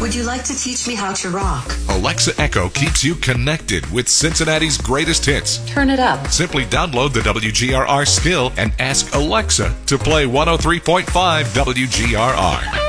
Would you like to teach me how to rock? Alexa Echo keeps you connected with Cincinnati's greatest hits. Turn it up. Simply download the WGRR skill and ask Alexa to play 103.5 WGRR.